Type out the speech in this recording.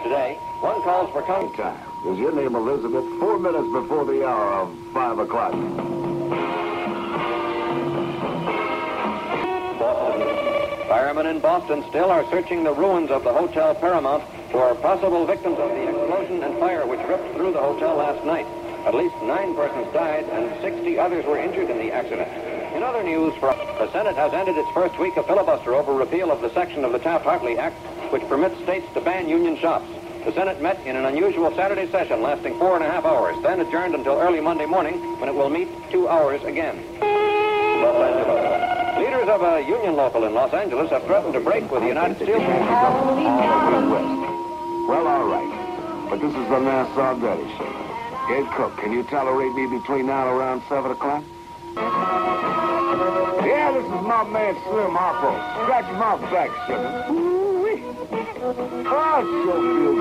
today. One calls for time. Is your name Elizabeth? 4 minutes before the hour of 5 o'clock. Firemen in Boston still are searching the ruins of the Hotel Paramount for possible victims of the explosion and fire which ripped through the hotel last night. At least 9 persons died and 60 others were injured in the accident. In other news, the Senate has ended its first week of filibuster over repeal of the section of the Taft-Hartley Act which permits states to ban union shops. The Senate met in an unusual Saturday session lasting 4.5 hours, then adjourned until early Monday morning when it will meet 2 hours again. Los Angeles. Leaders of a union local in Los Angeles have threatened to break with the United Steel. Well, all right. But this is the Nassau Dirty Show. Gabe Cook, can you tolerate me between now and around 7 o'clock? Yeah, this is my man Slim Harpo. Scratch my back, sugar. Ooh-wee. Oh, it sure feels